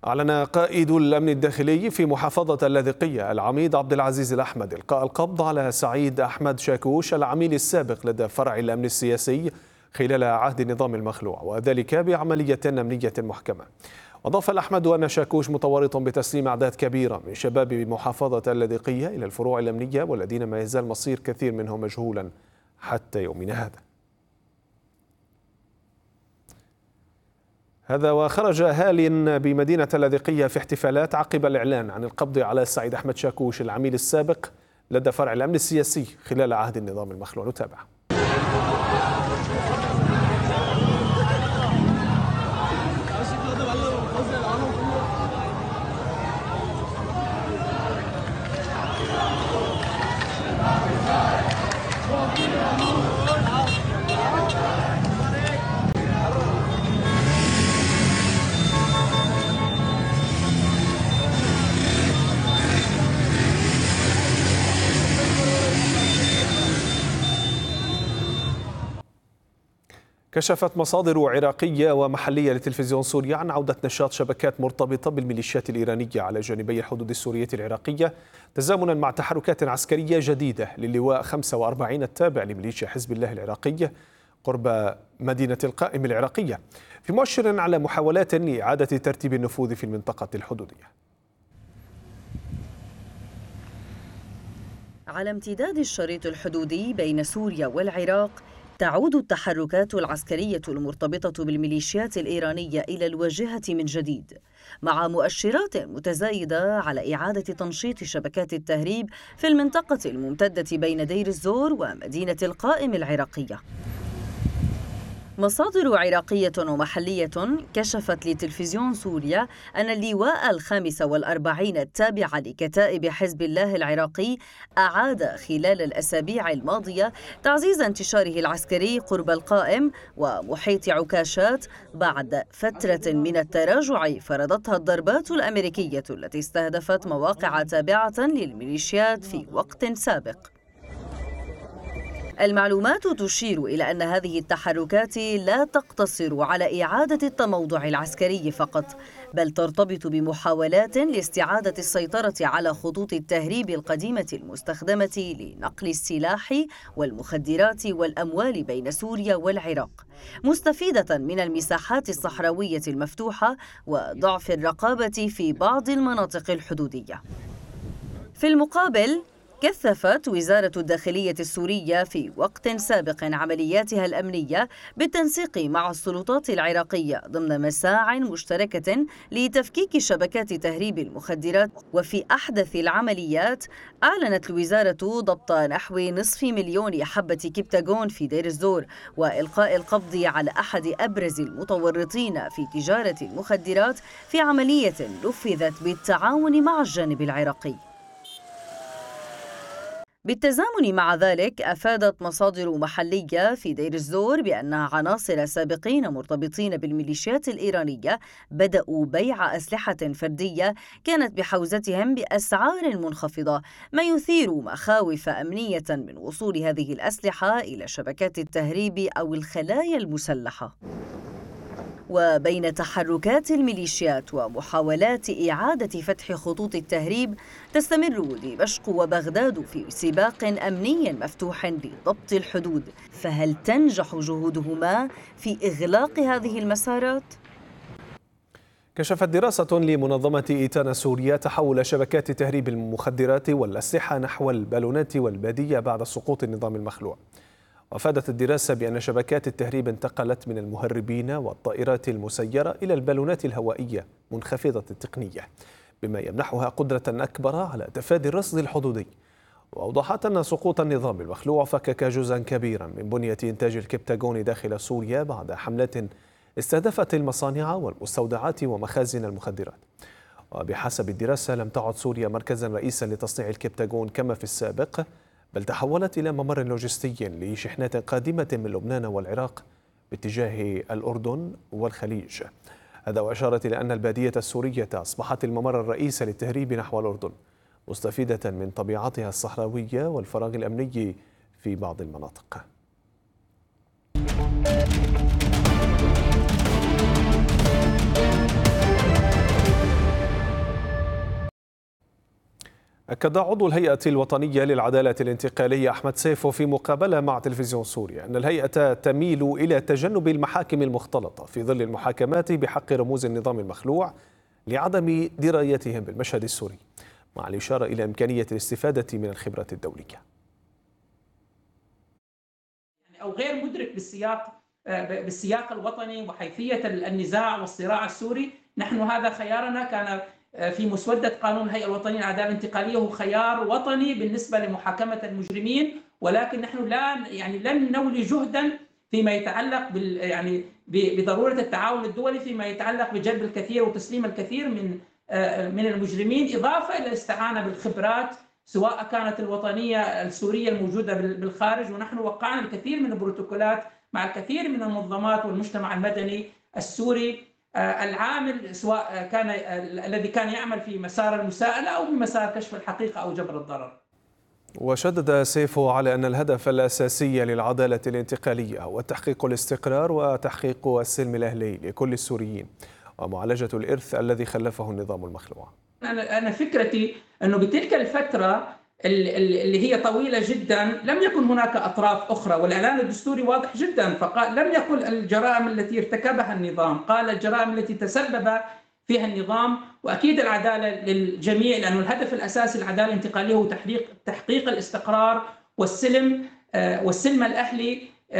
أعلن قائد الأمن الداخلي في محافظة اللاذقية العميد عبد العزيز الأحمد إلقاء القبض على سعيد أحمد شاكوش العميل السابق لدى فرع الأمن السياسي خلال عهد النظام المخلوع، وذلك بعملية أمنية محكمة. وأضاف الأحمد أن شاكوش متورط بتسليم أعداد كبيرة من شباب محافظة اللاذقية إلى الفروع الأمنية، والذين ما يزال مصير كثير منهم مجهولا حتى يومنا هذا. وخرج أهال بمدينة اللاذقية في احتفالات عقب الإعلان عن القبض على سعيد أحمد شاكوش العميل السابق لدى فرع الأمن السياسي خلال عهد النظام المخلوع. نتابع. كشفت مصادر عراقية ومحلية لتلفزيون سوريا عن عودة نشاط شبكات مرتبطة بالميليشيات الإيرانية على جانبي الحدود السورية العراقية، تزامنا مع تحركات عسكرية جديدة للواء 45 التابع لميليشيا حزب الله العراقية قرب مدينة القائم العراقية، في مؤشر على محاولات لإعادة ترتيب النفوذ في المنطقة الحدودية. على امتداد الشريط الحدودي بين سوريا والعراق، تعود التحركات العسكرية المرتبطة بالميليشيات الإيرانية إلى الواجهة من جديد، مع مؤشرات متزايدة على إعادة تنشيط شبكات التهريب في المنطقة الممتدة بين دير الزور ومدينة القائم العراقية. مصادر عراقية ومحلية كشفت لتلفزيون سوريا أن اللواء 45 التابع لكتائب حزب الله العراقي أعاد خلال الأسابيع الماضية تعزيز انتشاره العسكري قرب القائم ومحيط عكاشات بعد فترة من التراجع فرضتها الضربات الأمريكية التي استهدفت مواقع تابعة للميليشيات في وقت سابق. المعلومات تشير إلى أن هذه التحركات لا تقتصر على إعادة التموضع العسكري فقط، بل ترتبط بمحاولات لاستعادة السيطرة على خطوط التهريب القديمة المستخدمة لنقل السلاح والمخدرات والأموال بين سوريا والعراق، مستفيدة من المساحات الصحراوية المفتوحة وضعف الرقابة في بعض المناطق الحدودية. في المقابل، كثفت وزارة الداخلية السورية في وقت سابق عملياتها الأمنية بالتنسيق مع السلطات العراقية ضمن مساع مشتركة لتفكيك شبكات تهريب المخدرات. وفي أحدث العمليات أعلنت الوزارة ضبط نحو 500,000 حبة كبتاغون في دير الزور، وإلقاء القبض على أحد أبرز المتورطين في تجارة المخدرات في عملية نفذت بالتعاون مع الجانب العراقي. بالتزامن مع ذلك، أفادت مصادر محلية في دير الزور بأن عناصر سابقين مرتبطين بالميليشيات الإيرانية بدأوا بيع أسلحة فردية كانت بحوزتهم بأسعار منخفضة، ما يثير مخاوف أمنية من وصول هذه الأسلحة إلى شبكات التهريب أو الخلايا المسلحة. وبين تحركات الميليشيات ومحاولات إعادة فتح خطوط التهريب، تستمر دمشق وبغداد في سباق أمني مفتوح لضبط الحدود، فهل تنجح جهودهما في إغلاق هذه المسارات؟ كشفت دراسة لمنظمة إيتانا سوريا تحول شبكات تهريب المخدرات والأسلحة نحو البالونات والبادية بعد سقوط النظام المخلوع. وأفادت الدراسة بأن شبكات التهريب انتقلت من المهربين والطائرات المسيرة إلى البالونات الهوائية منخفضة التقنية، بما يمنحها قدرة أكبر على تفادي الرصد الحدودي. وأوضحت أن سقوط النظام المخلوع فكك جزءا كبيرا من بنية إنتاج الكبتاغون داخل سوريا بعد حملات استهدفت المصانع والمستودعات ومخازن المخدرات. وبحسب الدراسة لم تعد سوريا مركزا رئيسا لتصنيع الكبتاغون كما في السابق، بل تحولت إلى ممر لوجستي لشحنات قادمة من لبنان والعراق باتجاه الأردن والخليج. هذا وأشارت إلى أن البادية السورية أصبحت الممر الرئيسي للتهريب نحو الأردن، مستفيدة من طبيعتها الصحراوية والفراغ الأمني في بعض المناطق. أكد عضو الهيئة الوطنية للعدالة الانتقالية أحمد سيفو في مقابلة مع تلفزيون سوريا أن الهيئة تميل إلى تجنب المحاكم المختلطة في ظل المحاكمات بحق رموز النظام المخلوع لعدم درايتهم بالمشهد السوري، مع الإشارة إلى إمكانية الاستفادة من الخبرة الدولية. أو غير مدرك بالسياق الوطني وحيثية النزاع والصراع السوري. نحن هذا خيارنا كان في مسودة قانون الهيئة الوطنية للعدالة الانتقالية، هو خيار وطني بالنسبة لمحاكمة المجرمين، ولكن نحن لن نولي جهدا فيما يتعلق بضرورة التعاون الدولي فيما يتعلق بجلب الكثير وتسليم الكثير من المجرمين، إضافة إلى الاستعانة بالخبرات سواء كانت الوطنية السورية الموجودة بالخارج. ونحن وقعنا الكثير من البروتوكولات مع الكثير من المنظمات والمجتمع المدني السوري العامل، سواء كان الذي كان يعمل في مسار المساءلة أو بمسار كشف الحقيقة أو جبر الضرر. وشدد سيفو على أن الهدف الأساسي للعدالة الانتقالية هو تحقيق الاستقرار وتحقيق السلم الأهلي لكل السوريين ومعالجة الإرث الذي خلفه النظام المخلوع. أنا فكرتي أنه بتلك الفترة اللي هي طويلة جدا لم يكن هناك أطراف أخرى، والإعلان الدستوري واضح جدا، فقال لم يقل الجرائم التي ارتكبها النظام، قال الجرائم التي تسبب فيها النظام. وأكيد العدالة للجميع، لأنه الهدف الأساسي للعدالة الانتقالية هو تحقيق الاستقرار والسلم الأهلي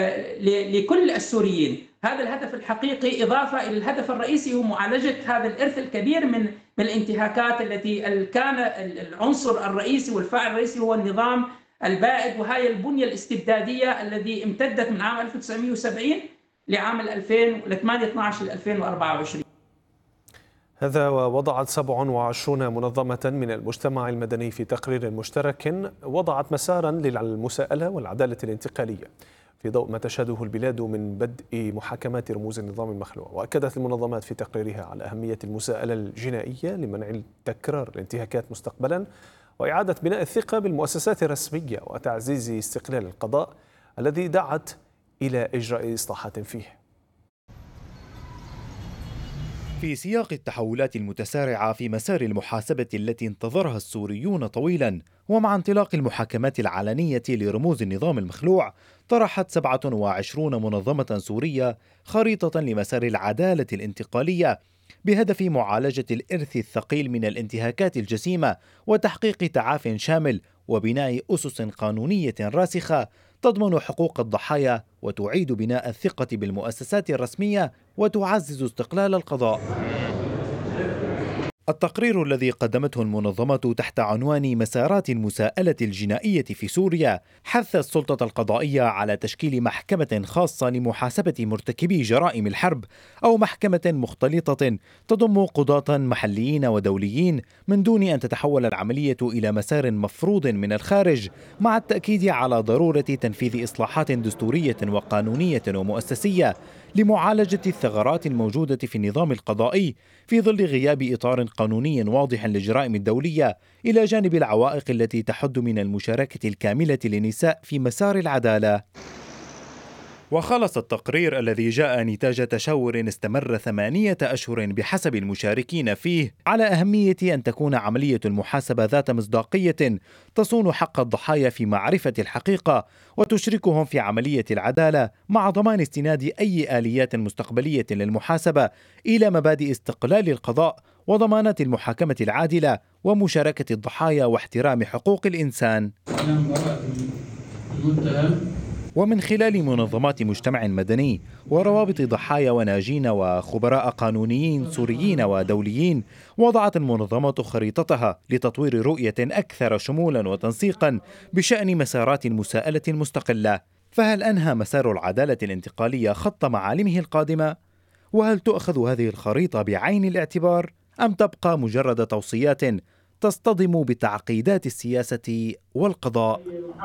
لكل السوريين. هذا الهدف الحقيقي، إضافة إلى الهدف الرئيسي هو معالجة هذا الإرث الكبير من الانتهاكات التي كان العنصر الرئيسي والفاعل الرئيسي هو النظام البائد، وهي البنية الاستبدادية التي امتدت من عام 1970 لعام 2012 ل 2024. هذا ووضعت 27 منظمة من المجتمع المدني في تقرير مشترك وضعت مسارا للمساءلة والعدالة الانتقالية في ضوء ما تشهده البلاد من بدء محاكمات رموز النظام المخلوع. وأكدت المنظمات في تقريرها على أهمية المساءلة الجنائية لمنع تكرار الانتهاكات مستقبلا وإعادة بناء الثقة بالمؤسسات الرسمية وتعزيز استقلال القضاء الذي دعت إلى إجراء إصلاحات فيه. في سياق التحولات المتسارعة في مسار المحاسبة التي انتظرها السوريون طويلا، ومع انطلاق المحاكمات العلنية لرموز النظام المخلوع، طرحت 27 منظمة سورية خريطة لمسار العدالة الانتقالية بهدف معالجة الإرث الثقيل من الانتهاكات الجسيمة وتحقيق تعاف شامل وبناء أسس قانونية راسخة تضمن حقوق الضحايا وتعيد بناء الثقة بالمؤسسات الرسمية وتعزز استقلال القضاء. التقرير الذي قدمته المنظمة تحت عنوان مسارات المساءلة الجنائية في سوريا حث السلطة القضائية على تشكيل محكمة خاصة لمحاسبة مرتكبي جرائم الحرب أو محكمة مختلطة تضم قضاة محليين ودوليين من دون أن تتحول العملية إلى مسار مفروض من الخارج، مع التأكيد على ضرورة تنفيذ إصلاحات دستورية وقانونية ومؤسسية لمعالجة الثغرات الموجودة في النظام القضائي في ظل غياب إطار قانوني واضح للجرائم الدولية، إلى جانب العوائق التي تحد من المشاركة الكاملة للنساء في مسار العدالة. وخلص التقرير الذي جاء نتاج تشاور استمر 8 أشهر بحسب المشاركين فيه على أهمية أن تكون عملية المحاسبة ذات مصداقية تصون حق الضحايا في معرفة الحقيقة وتشركهم في عملية العدالة، مع ضمان استناد أي آليات مستقبلية للمحاسبة إلى مبادئ استقلال القضاء وضمانات المحاكمة العادلة ومشاركة الضحايا واحترام حقوق الإنسان. ومن خلال منظمات مجتمع مدني وروابط ضحايا وناجين وخبراء قانونيين سوريين ودوليين، وضعت المنظمة خريطتها لتطوير رؤية أكثر شمولا وتنسيقا بشأن مسارات المساءلة المستقلة. فهل أنهى مسار العدالة الانتقالية خط معالمه القادمة؟ وهل تؤخذ هذه الخريطة بعين الاعتبار أم تبقى مجرد توصيات تصطدم بتعقيدات السياسة والقضاء؟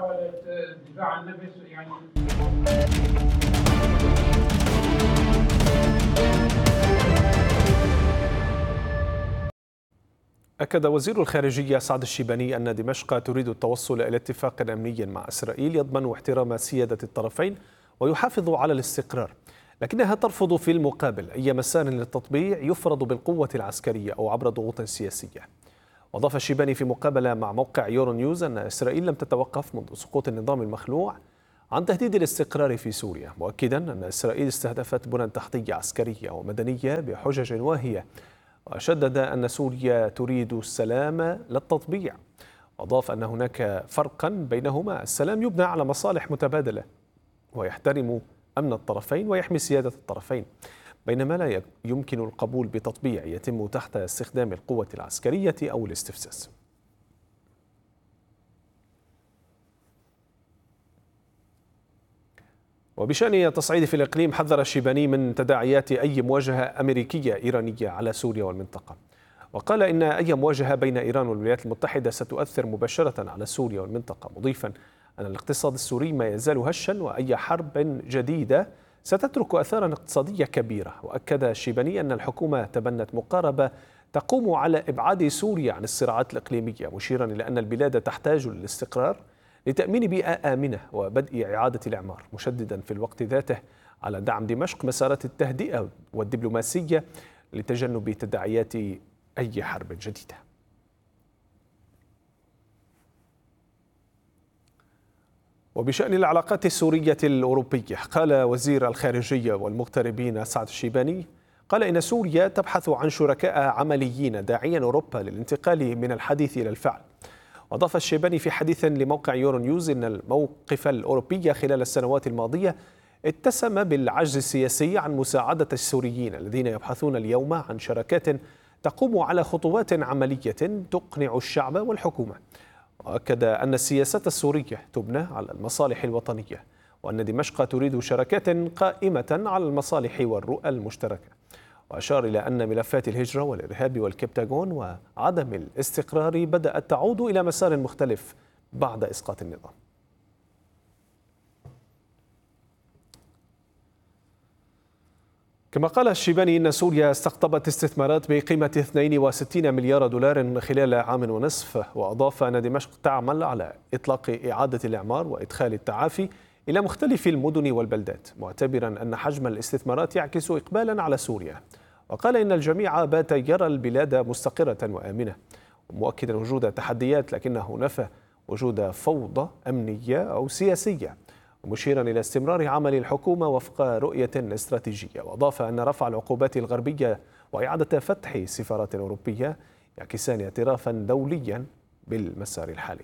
أكد وزير الخارجية سعد الشيباني أن دمشق تريد التوصل إلى اتفاق أمني مع إسرائيل يضمن احترام سيادة الطرفين ويحافظ على الاستقرار، لكنها ترفض في المقابل أي مسار للتطبيع يفرض بالقوة العسكرية أو عبر ضغوط سياسية. وأضاف الشيباني في مقابلة مع موقع يورو نيوز أن إسرائيل لم تتوقف منذ سقوط النظام المخلوع عن تهديد الاستقرار في سوريا، مؤكدا أن إسرائيل استهدفت بنى تحتية عسكرية ومدنية بحجج واهية، وشدد أن سوريا تريد السلام لا التطبيع. وأضاف أن هناك فرقا بينهما، السلام يبنى على مصالح متبادلة ويحترم أمن الطرفين ويحمي سيادة الطرفين، بينما لا يمكن القبول بتطبيع يتم تحت استخدام القوة العسكرية أو الاستفزاز. وبشأن التصعيد في الإقليم، حذر الشيباني من تداعيات أي مواجهة أمريكية إيرانية على سوريا والمنطقة، وقال إن أي مواجهة بين إيران والولايات المتحدة ستؤثر مباشرة على سوريا والمنطقة، مضيفا أن الاقتصاد السوري ما يزال هشا وأي حرب جديدة ستترك أثارا اقتصادية كبيرة. وأكد الشيباني أن الحكومة تبنت مقاربة تقوم على إبعاد سوريا عن الصراعات الإقليمية، مشيرا إلى أن البلاد تحتاج للاستقرار لتأمين بيئة آمنة وبدء إعادة الإعمار، مشددا في الوقت ذاته على دعم دمشق مسارات التهدئة والدبلوماسية لتجنب تداعيات أي حرب جديدة. وبشأن العلاقات السورية الأوروبية، قال وزير الخارجية والمغتربين سعد الشيباني قال إن سوريا تبحث عن شركاء عمليين، داعيا أوروبا للانتقال من الحديث إلى الفعل. وأضاف الشيباني في حديث لموقع يورو نيوز إن الموقف الأوروبي خلال السنوات الماضية اتسم بالعجز السياسي عن مساعدة السوريين الذين يبحثون اليوم عن شراكات تقوم على خطوات عملية تقنع الشعب والحكومة. وأكد أن السياسات السورية تبنى على المصالح الوطنية، وأن دمشق تريد شراكات قائمة على المصالح والرؤى المشتركة. وأشار إلى أن ملفات الهجرة والإرهاب والكبتاغون وعدم الاستقرار بدأت تعود إلى مسار مختلف بعد إسقاط النظام. كما قال الشيباني إن سوريا استقطبت استثمارات بقيمة 62 مليار دولار خلال عام ونصف. وأضاف أن دمشق تعمل على إطلاق إعادة الإعمار وإدخال التعافي إلى مختلف المدن والبلدات، معتبرا أن حجم الاستثمارات يعكس إقبالا على سوريا. وقال إن الجميع بات يرى البلاد مستقرة وآمنة، مؤكدا وجود تحديات لكنه نفى وجود فوضى أمنية أو سياسية، مشيرا إلى استمرار عمل الحكومة وفق رؤية استراتيجية. وأضاف أن رفع العقوبات الغربية وإعادة فتح سفارات أوروبية يعكسان اعترافا دوليا بالمسار الحالي.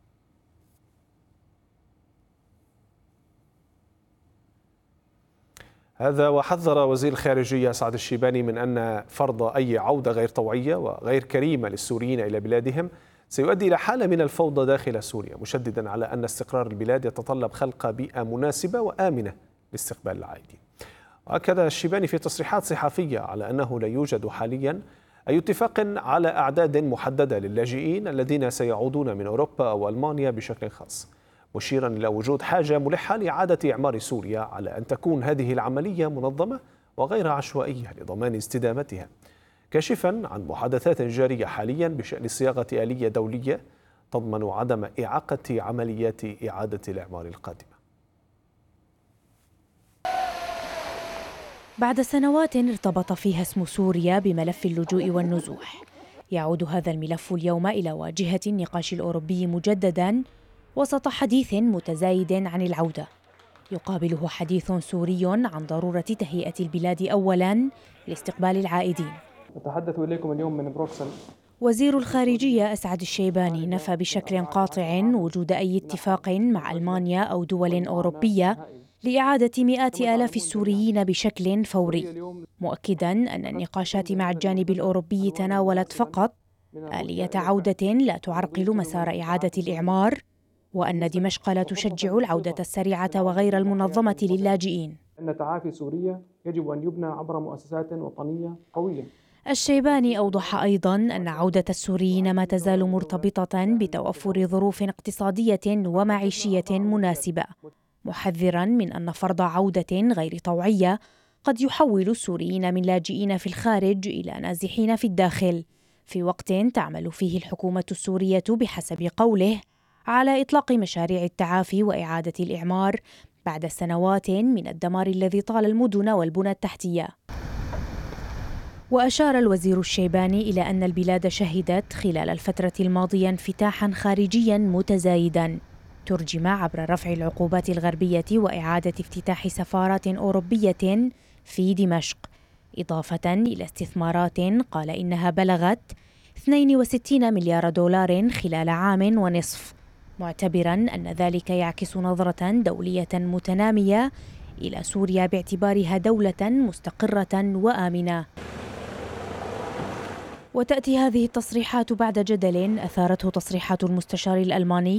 هذا وحذر وزير الخارجية سعد الشيباني من أن فرض أي عودة غير طوعية وغير كريمة للسوريين إلى بلادهم سيؤدي إلى حالة من الفوضى داخل سوريا، مشددا على أن استقرار البلاد يتطلب خلق بيئة مناسبة وآمنة لاستقبال العائدين. وأكد الشيباني في تصريحات صحفية على أنه لا يوجد حاليا أي اتفاق على أعداد محددة للاجئين الذين سيعودون من أوروبا أو ألمانيا بشكل خاص، مشيرا إلى وجود حاجة ملحة لإعادة إعمار سوريا على أن تكون هذه العملية منظمة وغير عشوائية لضمان استدامتها، كاشفا عن محادثات جارية حاليا بشأن صياغة آلية دولية تضمن عدم إعاقة عمليات إعادة الإعمار القادمة. بعد سنوات ارتبط فيها اسم سوريا بملف اللجوء والنزوح، يعود هذا الملف اليوم إلى واجهة النقاش الأوروبي مجددا وسط حديث متزايد عن العودة، يقابله حديث سوري عن ضرورة تهيئة البلاد أولاً لاستقبال العائدين. أتحدث إليكم اليوم من بروكسل. وزير الخارجية أسعد الشيباني نفى بشكل قاطع وجود أي اتفاق مع ألمانيا أو دول أوروبية لإعادة مئات آلاف السوريين بشكل فوري، مؤكداً أن النقاشات مع الجانب الأوروبي تناولت فقط آلية عودة لا تعرقل مسار إعادة الإعمار، وأن دمشق لا تشجع العودة السريعة وغير المنظمة للاجئين. أن تعافي سوريا يجب أن يبنى عبر مؤسسات وطنية قوية. الشيباني أوضح أيضاً أن عودة السوريين ما تزال مرتبطة بتوفر ظروف اقتصادية ومعيشية مناسبة، محذراً من أن فرض عودة غير طوعية قد يحول السوريين من لاجئين في الخارج إلى نازحين في الداخل، في وقت تعمل فيه الحكومة السورية بحسب قوله على إطلاق مشاريع التعافي وإعادة الإعمار بعد سنوات من الدمار الذي طال المدن والبنى التحتية. وأشار الوزير الشيباني إلى أن البلاد شهدت خلال الفترة الماضية انفتاحا خارجيا متزايدا ترجم عبر رفع العقوبات الغربية وإعادة افتتاح سفارات أوروبية في دمشق، إضافة إلى استثمارات قال إنها بلغت 62 مليار دولار خلال عام ونصف، معتبرا أن ذلك يعكس نظرة دولية متنامية إلى سوريا باعتبارها دولة مستقرة وآمنة. وتأتي هذه التصريحات بعد جدل أثارته تصريحات المستشار الألماني